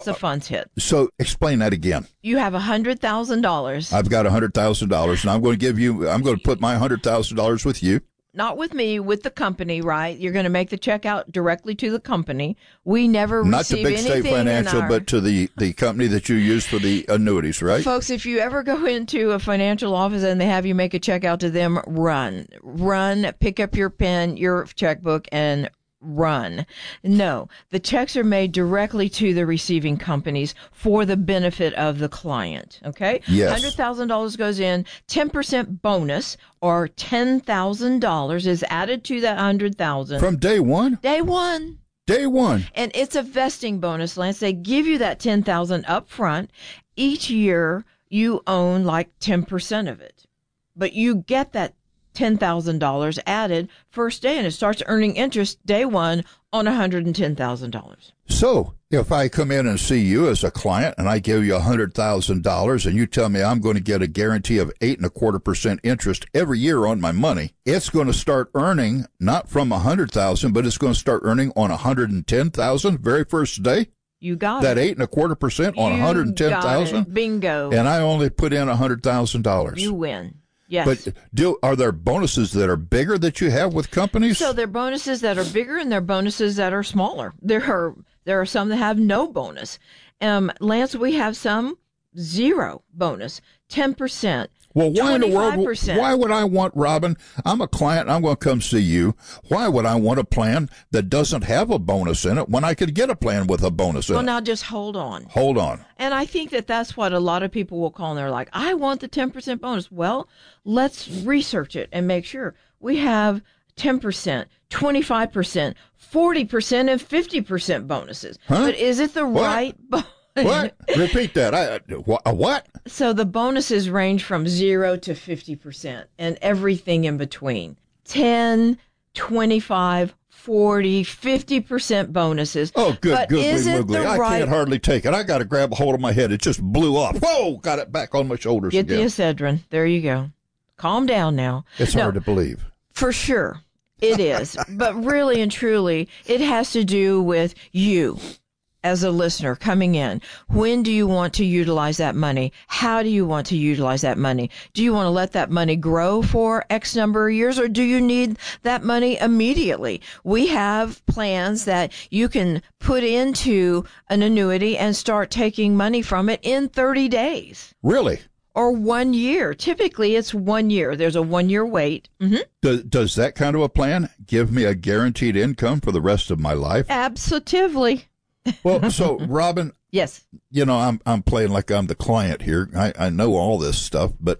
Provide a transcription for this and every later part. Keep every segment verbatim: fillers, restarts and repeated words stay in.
the funds hit. So explain that again. You have one hundred thousand dollars. I've got one hundred thousand dollars, and I'm going to give you, I'm going to put my one hundred thousand dollars with you. Not with me, with the company, right? You're going to make the check out directly to the company. We never Not to receive Big State anything Financial, in our... but to the, the company that you use for the annuities, right? Folks, if you ever go into a financial office and they have you make a check out to them, run. Run, pick up your pen, your checkbook, and run. No, the checks are made directly to the receiving companies for the benefit of the client. Okay? Yes. one hundred thousand dollars goes in, ten percent bonus or ten thousand dollars is added to that one hundred thousand dollars. From day one? Day one. Day one. And it's a vesting bonus, Lance. They give you that ten thousand dollars up front. Each year you own like ten percent of it. But you get that ten thousand dollars added first day, and it starts earning interest day one on one hundred ten thousand dollars. So if I come in and see you as a client and I give you one hundred thousand dollars and you tell me I'm going to get a guarantee of eight and a quarter percent interest every year on my money, it's going to start earning not from one hundred thousand, but it's going to start earning on one hundred ten thousand very first day. You got that it. eight and a quarter percent on You one hundred ten thousand. got it. Bingo. And I only put in one hundred thousand dollars. You win. Yes. But do, are there bonuses that are bigger that you have with companies? So there are bonuses that are bigger and there are bonuses that are smaller. There are there are some that have no bonus. Um, Lance, we have some zero bonus, ten percent. Well, why in the world? twenty-five percent. Why would I want, Robin? I'm a client. I'm going to come see you. Why would I want a plan that doesn't have a bonus in it when I could get a plan with a bonus in Well, it? now just hold on. Hold on. And I think that that's what a lot of people will call and they're like, I want the ten percent bonus. Well, let's research it and make sure. We have ten percent, twenty-five percent, forty percent, and fifty percent bonuses. Huh? But is it the What? right bonus? What? Repeat that. I, wh- a what? So the bonuses range from zero to fifty percent and everything in between. ten, twenty-five, forty, fifty percent bonuses. Oh, good, but good, is it wiggly. the I right... can't hardly take it. I got to grab a hold of my head. It just blew off. Whoa! Got it back on my shoulders Get again. the Excedrin. There you go. Calm down now. It's No, hard to believe. For sure. It is. But really and truly, it has to do with you as a listener coming in. When do you want to utilize that money? How do you want to utilize that money? Do you want to let that money grow for X number of years, or do you need that money immediately? We have plans that you can put into an annuity and start taking money from it in thirty days. Really? Or one year. Typically, it's one year. There's a one-year wait. Mm-hmm. Does, does that kind of a plan give me a guaranteed income for the rest of my life? Absolutely. Well, so, Robin, Yes. you know, I'm I'm playing like I'm the client here. I, I know all this stuff, but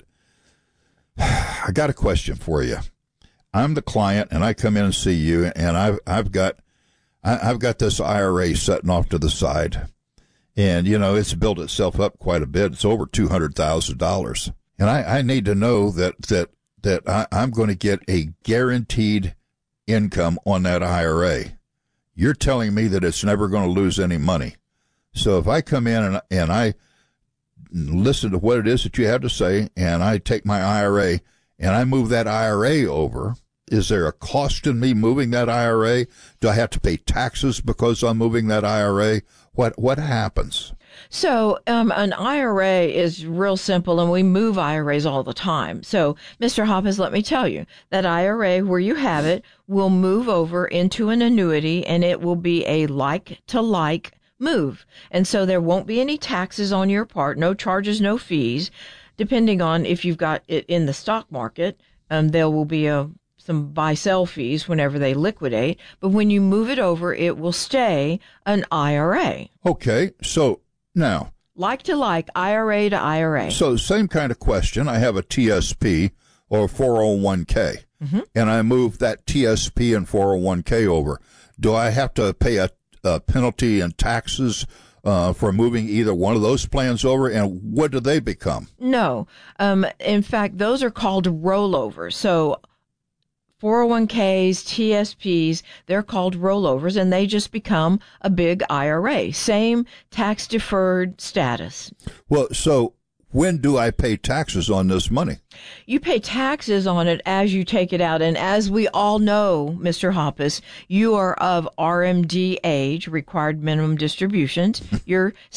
I got a question for you. I'm the client, and I come in and see you, and I've I've got I, I've got this I R A sitting off to the side, and you know it's built itself up quite a bit. It's over two hundred thousand dollars, and I, I need to know that that that I, I'm going to get a guaranteed income on that I R A. You're telling me that it's never going to lose any money. So if I come in and, and I listen to what it is that you have to say, and I take my I R A and I move that I R A over, is there a cost in me moving that I R A? Do I have to pay taxes because I'm moving that I R A? What what happens? So um, an I R A is real simple, and we move I R As all the time. So, Mister Hoppes, let me tell you, that I R A, where you have it, will move over into an annuity, and it will be a like-to-like move. And so there won't be any taxes on your part, no charges, no fees. Depending on if you've got it in the stock market, um, there will be a some buy-sell fees whenever they liquidate. But when you move it over, it will stay an I R A. Okay, so now. Like to like, I R A to I R A. So same kind of question. I have a T S P or four oh one k, mm-hmm. and I move that T S P and four oh one k over. Do I have to pay a, a penalty and taxes uh, for moving either one of those plans over, and what do they become? No. Um, in fact, those are called rollovers. So four oh one k's, T S Ps, they're called rollovers, and they just become a big I R A. Same tax-deferred status. Well, so when do I pay taxes on this money? You pay taxes on it as you take it out. And as we all know, Mister Hoppes, you are of R M D age, required minimum distributions. You're